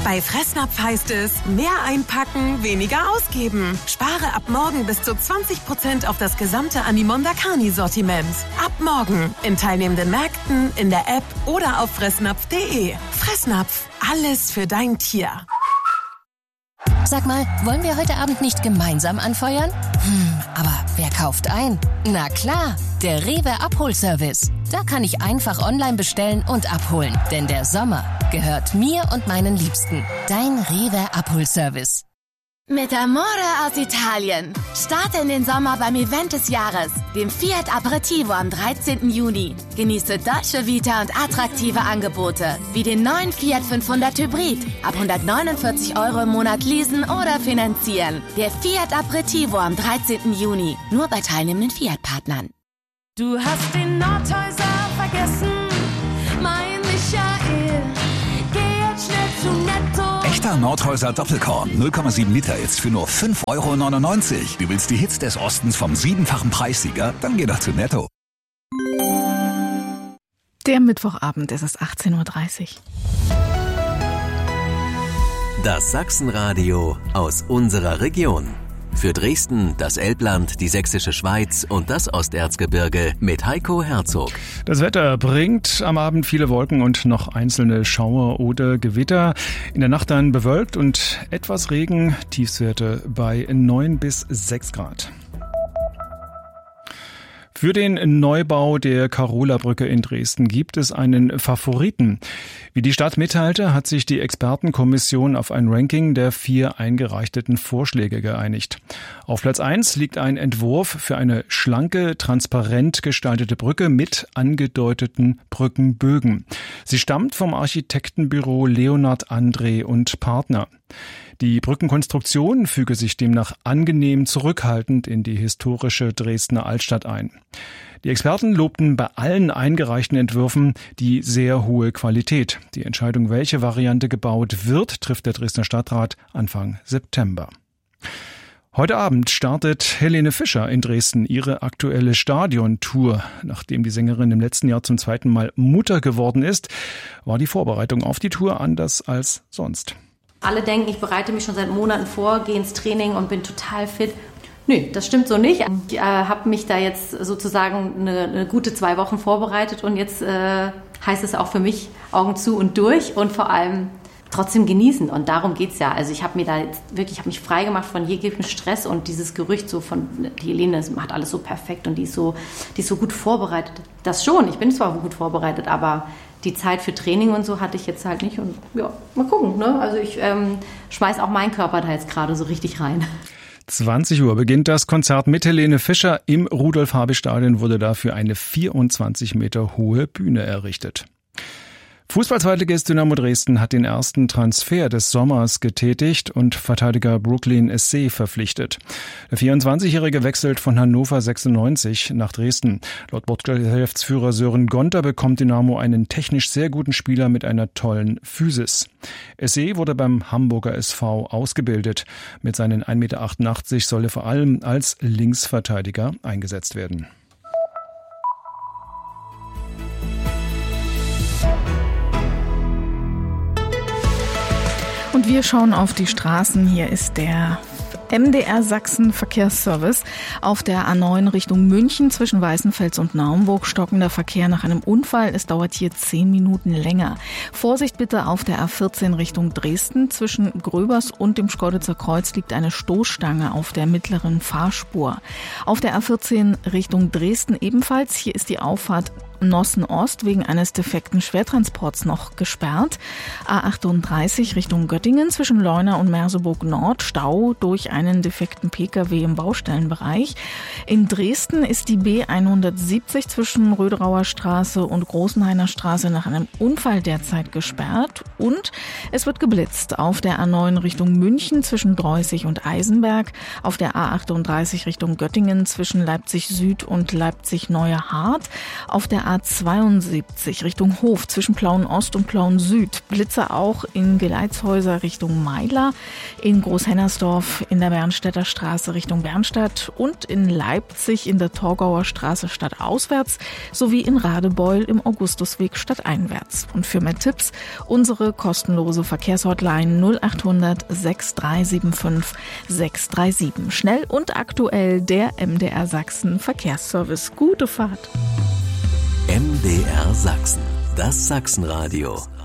Bei Fressnapf heißt es, mehr einpacken, weniger ausgeben. Spare ab morgen bis zu 20% auf das gesamte Animonda Carni-Sortiment. Ab morgen in teilnehmenden Märkten, in der App oder auf fressnapf.de. Fressnapf, alles für dein Tier. Sag mal, wollen wir heute Abend nicht gemeinsam anfeuern? Aber wer kauft ein? Na klar, der Rewe Abholservice. Da kann ich einfach online bestellen und abholen. Denn der Sommer gehört mir und meinen Liebsten. Dein Rewe Abholservice. Mit Amore aus Italien. Starte in den Sommer beim Event des Jahres, dem Fiat Aperitivo am 13. Juni. Genieße Dolce Vita und attraktive Angebote, wie den neuen Fiat 500 Hybrid. Ab 149 € im Monat leasen oder finanzieren. Der Fiat Aperitivo am 13. Juni. Nur bei teilnehmenden Fiat-Partnern. Du hast den Nordhäuser vergessen, mein Michael. Geh jetzt schnell zu Netto. Echter Nordhäuser Doppelkorn, 0,7 Liter jetzt für nur 5,99 €. Du willst die Hits des Ostens vom 7-fachen Preissieger? Dann geh doch zu Netto. Der Mittwochabend, es ist 18:30 Uhr. Das Sachsenradio aus unserer Region. Für Dresden, das Elbland, die Sächsische Schweiz und das Osterzgebirge mit Heiko Herzog. Das Wetter bringt am Abend viele Wolken und noch einzelne Schauer oder Gewitter. In der Nacht dann bewölkt und etwas Regen, Tiefstwerte bei 9 bis 6 Grad. Für den Neubau der Karola-Brücke in Dresden gibt es einen Favoriten. Wie die Stadt mitteilte, hat sich die Expertenkommission auf ein Ranking der 4 eingereichten Vorschläge geeinigt. Auf Platz 1 liegt ein Entwurf für eine schlanke, transparent gestaltete Brücke mit angedeuteten Brückenbögen. Sie stammt vom Architektenbüro Leonhard André und Partner. Die Brückenkonstruktion füge sich demnach angenehm zurückhaltend in die historische Dresdner Altstadt ein. Die Experten lobten bei allen eingereichten Entwürfen die sehr hohe Qualität. Die Entscheidung, welche Variante gebaut wird, trifft der Dresdner Stadtrat Anfang September. Heute Abend startet Helene Fischer in Dresden ihre aktuelle Stadiontour. Nachdem die Sängerin im letzten Jahr zum 2. Mal Mutter geworden ist, war die Vorbereitung auf die Tour anders als sonst. Alle denken, ich bereite mich schon seit Monaten vor, gehe ins Training und bin total fit. Nö, das stimmt so nicht. Ich habe mich da jetzt sozusagen eine gute 2 Wochen vorbereitet und jetzt heißt es auch für mich Augen zu und durch und vor allem trotzdem genießen. Und darum geht's ja. Also ich habe mich frei gemacht von jeglichem Stress und dieses Gerücht so von, die Helene macht alles so perfekt und die ist so gut vorbereitet. Das schon, ich bin zwar gut vorbereitet, aber die Zeit für Training und so hatte ich jetzt halt nicht. Und ja, mal gucken. Ne? Also ich schmeiß auch meinen Körper da jetzt gerade so richtig rein. 20 Uhr beginnt das Konzert mit Helene Fischer. Im Rudolf-Habich-Stadion wurde dafür eine 24 Meter hohe Bühne errichtet. Fußball-Zweitligist Dynamo Dresden hat den ersten Transfer des Sommers getätigt und Verteidiger Brooklyn Essay verpflichtet. Der 24-Jährige wechselt von Hannover 96 nach Dresden. Laut Bordgeschäftsführer Sören Gonter bekommt Dynamo einen technisch sehr guten Spieler mit einer tollen Physis. Essay wurde beim Hamburger SV ausgebildet. Mit seinen 1,88 Meter soll er vor allem als Linksverteidiger eingesetzt werden. Und wir schauen auf die Straßen. Hier ist der MDR Sachsen Verkehrsservice. Auf der A9 Richtung München zwischen Weißenfels und Naumburg stockender Verkehr nach einem Unfall. Es dauert hier 10 Minuten länger. Vorsicht bitte auf der A14 Richtung Dresden. Zwischen Gröbers und dem Schkeuditzer Kreuz liegt eine Stoßstange auf der mittleren Fahrspur. Auf der A14 Richtung Dresden ebenfalls. Hier ist die Auffahrt Nossen Ost wegen eines defekten Schwertransports noch gesperrt. A38 Richtung Göttingen zwischen Leuna und Merseburg Nord Stau durch einen defekten Pkw im Baustellenbereich. In Dresden ist die B170 zwischen Röderauer Straße und Großenhainer Straße nach einem Unfall derzeit gesperrt. Und es wird geblitzt auf der A9 Richtung München zwischen Dreußig und Eisenberg, auf der A38 Richtung Göttingen zwischen Leipzig Süd und Leipzig Neue Hart, auf der A72 Richtung Hof zwischen Plauen Ost und Plauen Süd. Blitze auch in Geleitshäuser Richtung Meiler, in Großhennersdorf in der Bernstädter Straße Richtung Bernstadt und in Leipzig in der Torgauer Straße stadtauswärts sowie in Radebeul im Augustusweg stadteinwärts. Und für mehr Tipps unsere kostenlose Verkehrshotline 0800 6375 637. Schnell und aktuell der MDR Sachsen Verkehrsservice. Gute Fahrt. MDR Sachsen, das Sachsenradio.